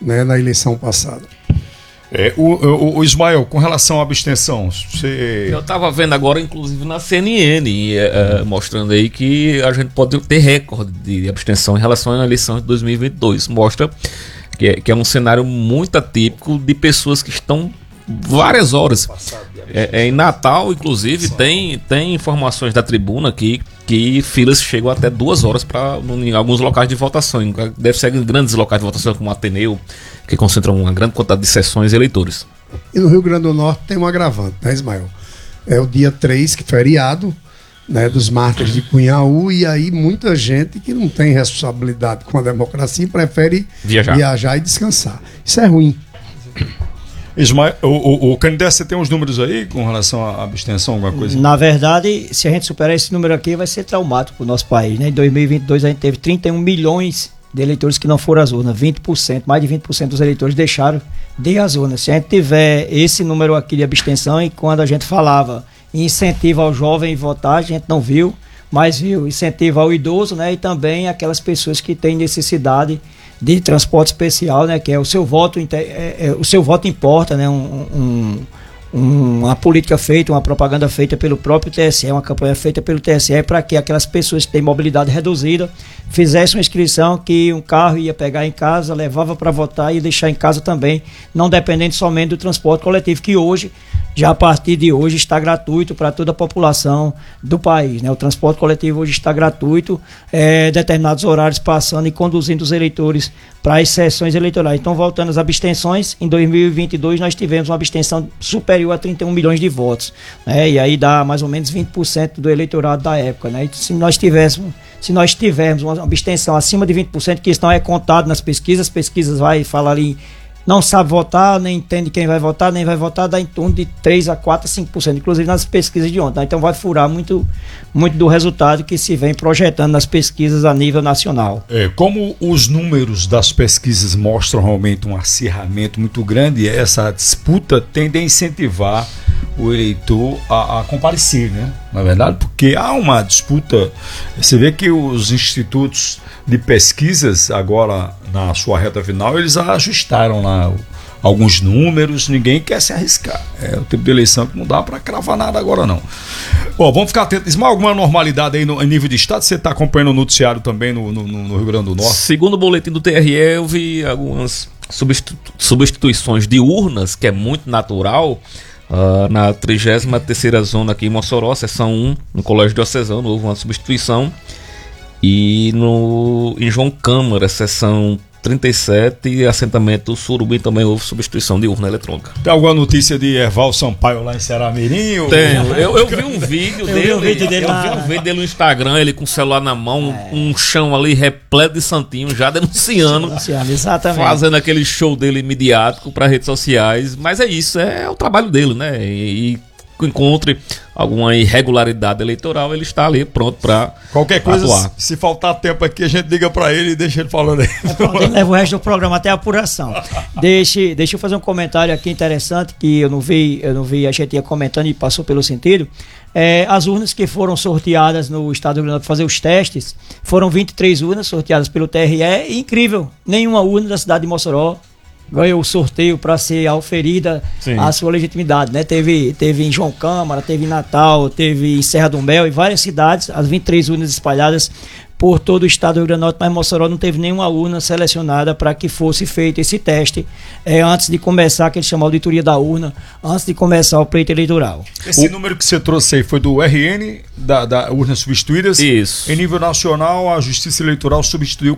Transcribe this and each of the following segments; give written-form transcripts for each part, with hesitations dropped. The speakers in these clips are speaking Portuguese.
né, na eleição passada. O Ismael, com relação à abstenção, eu estava vendo agora, inclusive na CNN, mostrando aí que a gente pode ter recorde de abstenção em relação à eleição de 2022. Mostra que é um cenário muito atípico de pessoas que estão várias horas. Em Natal, inclusive, tem informações da tribuna aqui que filas chegam até 2 horas em alguns locais de votação. Deve ser em grandes locais de votação, como o Ateneu, que concentram uma grande quantidade de sessões e eleitores. E no Rio Grande do Norte tem um agravante, né, Ismael? É o dia 3, que é feriado, né, dos mártires de Cunhaú, e aí muita gente que não tem responsabilidade com a democracia prefere viajar e descansar. Isso é ruim. Ismael, o candidato, você tem uns números aí com relação à abstenção, alguma coisa? Na verdade, se a gente superar esse número aqui, vai ser traumático para o nosso país, né? Em 2022 a gente teve 31 milhões de eleitores que não foram às urnas, 20%, mais de 20% dos eleitores deixaram de ir às urnas. Se a gente tiver esse número aqui de abstenção, e quando a gente falava em incentivo ao jovem votar, a gente não viu, mas viu incentivo ao idoso, né? E também aquelas pessoas que têm necessidade de transporte especial, né, que é o seu voto, o seu voto importa, né, uma política feita, uma propaganda feita pelo próprio TSE, uma campanha feita pelo TSE para que aquelas pessoas que têm mobilidade reduzida fizessem uma inscrição que um carro ia pegar em casa, levava para votar e deixar em casa também, não dependendo somente do transporte coletivo, que hoje, já a partir de hoje, está gratuito para toda a população do país, né? O transporte coletivo hoje está gratuito, determinados horários passando e conduzindo os eleitores para as sessões eleitorais. Então, voltando às abstenções, em 2022 nós tivemos uma abstenção superior a 31 milhões de votos, né? E aí dá mais ou menos 20% do eleitorado da época, né? E se nós tivermos uma abstenção acima de 20%, que isso não é contado nas pesquisas, as pesquisas vai falar ali, não sabe votar, nem entende quem vai votar, nem vai votar, dá em torno de 3 a 4 a 5%, inclusive nas pesquisas de ontem. Então vai furar muito do resultado que se vem projetando nas pesquisas a nível nacional. Como os números das pesquisas mostram realmente um acirramento muito grande, essa disputa tende a incentivar o eleitor a comparecer, né? Na verdade, porque há uma disputa. Você vê que os institutos de pesquisas agora, na sua reta final, eles ajustaram lá alguns números, ninguém quer se arriscar. É o tipo de eleição que não dá para cravar nada agora, não. Vamos ficar atentos. Ismael, alguma normalidade aí em nível de estado? Você está acompanhando o noticiário também no Rio Grande do Norte? Segundo o boletim do TRE, eu vi algumas substituições de urnas, que é muito natural. Na 33ª zona aqui em Mossoró, seção 1, no Colégio Diocesano, houve uma substituição. E em João Câmara, seção 37, assentamento Surubim, também houve substituição de urna eletrônica. Tem alguma notícia de Erval Sampaio lá em Ceará-Mirim? Tenho. Eu vi um vídeo dele. Eu vi um vídeo dele no Instagram, ele com o celular na mão, um chão ali repleto de santinho, já denunciando, exatamente, fazendo aquele show dele midiático para redes sociais. Mas é isso, é o trabalho dele, né? E encontre alguma irregularidade eleitoral, ele está ali pronto para qualquer coisa atuar. Se faltar tempo aqui, a gente liga para ele e deixa ele falando aí. Ele leva o resto do programa até a apuração. Deixa eu fazer um comentário aqui interessante que eu não vi, a gente ia comentando e passou pelo sentido. As urnas que foram sorteadas no estado do Rio Grande do Norte para fazer os testes, foram 23 urnas sorteadas pelo TRE, e incrível, nenhuma urna da cidade de Mossoró ganhou o sorteio para ser auferida a sua legitimidade, né? Teve em João Câmara, teve em Natal, teve em Serra do Mel, em várias cidades, as 23 urnas espalhadas por todo o estado do Rio Grande do Norte, mas Mossoró não teve nenhuma urna selecionada para que fosse feito esse teste antes de começar, que eles chamam de auditoria da urna, antes de começar o pleito eleitoral. Esse número que você trouxe aí foi do RN, da urnas substituídas? Isso. Em nível nacional, a Justiça Eleitoral substituiu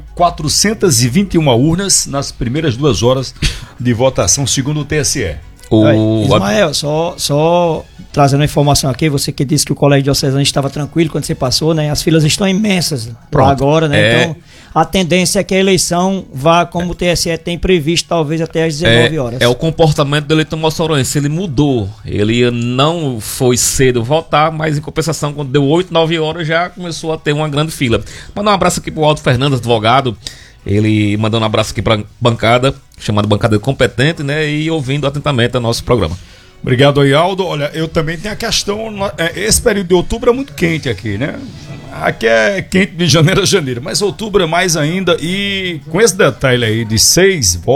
421 urnas nas primeiras 2 horas de votação, segundo o TSE. Ismael, só trazendo uma informação aqui, você que disse que o Colégio Diocesano estava tranquilo quando você passou, né? As filas estão imensas lá agora, né? Então, a tendência é que a eleição vá como o TSE tem previsto, talvez até às 19 horas. É o comportamento do eleitor moçoroense, ele mudou. Ele não foi cedo votar, mas em compensação, quando deu 8, 9 horas, já começou a ter uma grande fila. Mandar um abraço aqui pro Aldo Fernandes, advogado. Ele mandando um abraço aqui para a bancada, chamada Bancada Competente, né? E ouvindo atentamente o nosso programa. Obrigado aí, Aldo. Olha, eu também tenho a questão, esse período de outubro é muito quente aqui, né? Aqui é quente de janeiro a janeiro, mas outubro é mais ainda, e com esse detalhe aí de 6